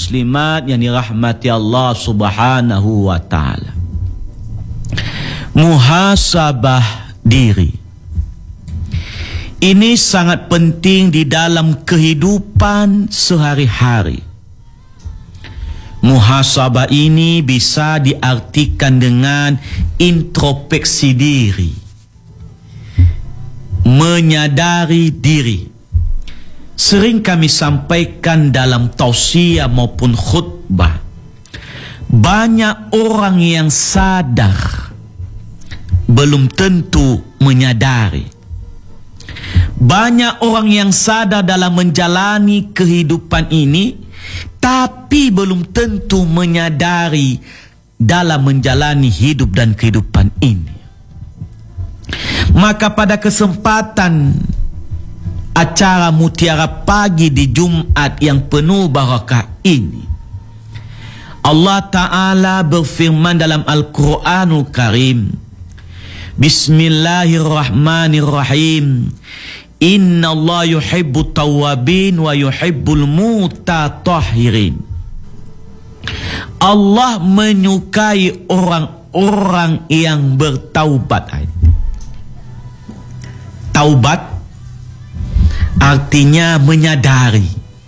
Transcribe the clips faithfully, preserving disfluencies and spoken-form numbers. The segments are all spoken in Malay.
muslimat yang dirahmati Allah Subhanahu wa taala. Muhasabah diri ini sangat penting di dalam kehidupan sehari-hari. Muhasabah ini bisa diartikan dengan introspeksi diri, menyadari diri. Sering kami sampaikan dalam tausiah maupun khutbah, banyak orang yang sadar belum tentu menyadari. Banyak orang yang sadar dalam menjalani kehidupan ini, tapi belum tentu menyadari dalam menjalani hidup dan kehidupan ini. Maka pada kesempatan acara Mutiara Pagi di Jumat yang penuh barakah ini, Allah Ta'ala berfirman dalam Al-Quranul Karim, Bismillahirrahmanirrahim, Inna Allah yuhibbu tawabin wa yuhibbul mutatahhirin. Allah menyukai orang-orang yang bertaubat. Taubat artinya menyadari,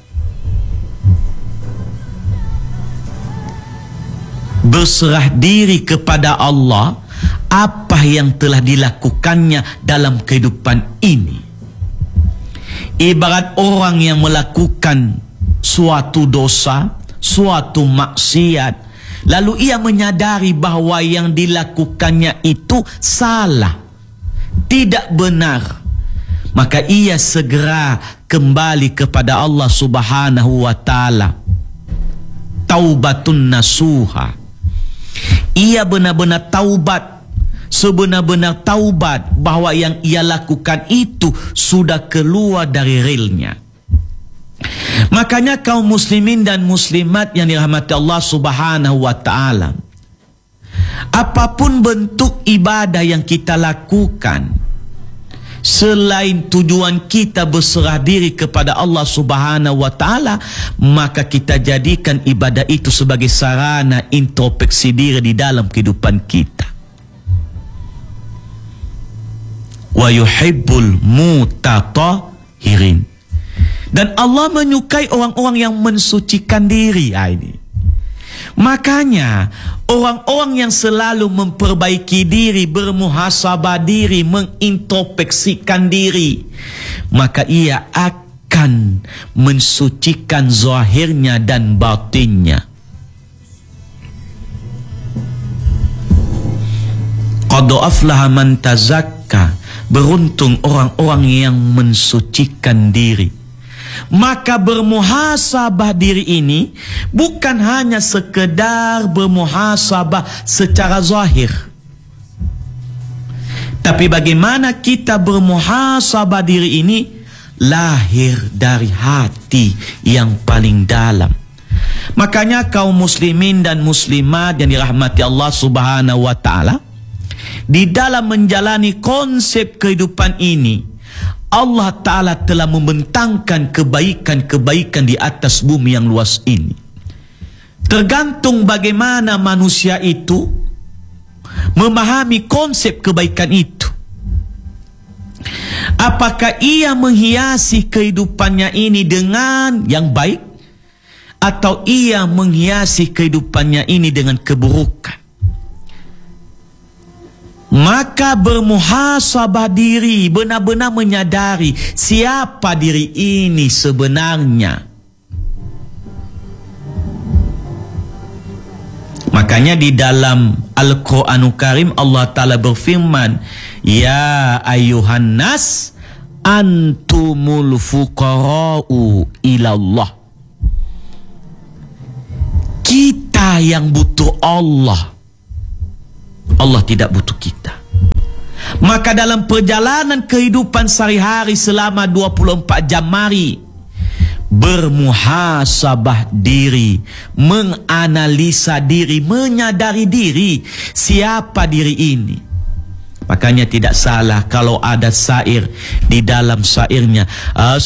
berserah diri kepada Allah apa yang telah dilakukannya dalam kehidupan ini. Ibarat orang yang melakukan suatu dosa, suatu maksiat, lalu ia menyadari bahawa yang dilakukannya itu salah, tidak benar, maka ia segera kembali kepada Allah Subhanahu wa taala. Taubatun nasuha. Ia benar-benar taubat, sebenar-benar taubat bahawa yang ia lakukan itu sudah keluar dari realnya. Makanya kaum muslimin dan muslimat yang dirahmati Allah Subhanahu wa taala, apapun bentuk ibadah yang kita lakukan, selain tujuan kita berserah diri kepada Allah Subhanahu wa taala, maka kita jadikan ibadah itu sebagai sarana introspeksi diri di dalam kehidupan kita. Wa yuhibbul mutatahhirin. Dan Allah menyukai orang-orang yang mensucikan diri. Ini. Makanya orang-orang yang selalu memperbaiki diri, bermuhasabah diri, mengintrospeksikan diri, maka ia akan mensucikan zahirnya dan batinnya. Qad aflaha man tazakka. Beruntung orang-orang yang mensucikan diri. Maka bermuhasabah diri ini bukan hanya sekedar bermuhasabah secara zahir, tapi bagaimana kita bermuhasabah diri ini lahir dari hati yang paling dalam. Makanya kaum muslimin dan muslimat yang dirahmati Allah Subhanahu wa taala, di dalam menjalani konsep kehidupan ini, Allah Ta'ala telah membentangkan kebaikan-kebaikan di atas bumi yang luas ini. Tergantung bagaimana manusia itu memahami konsep kebaikan itu. Apakah ia menghiasi kehidupannya ini dengan yang baik, atau ia menghiasi kehidupannya ini dengan keburukan? Maka bermuhasabah diri, benar-benar menyadari siapa diri ini sebenarnya. Makanya di dalam Al-Quranul Karim Allah Ta'ala berfirman, Ya ayuhan nas antumul fuqara'u ilallah. Kita yang butuh Allah, Allah tidak butuh kita. Maka dalam perjalanan kehidupan sehari-hari selama dua puluh empat jam, mari bermuhasabah diri, menganalisa diri, menyadari diri, siapa diri ini. Makanya tidak salah kalau ada syair di dalam syairnya,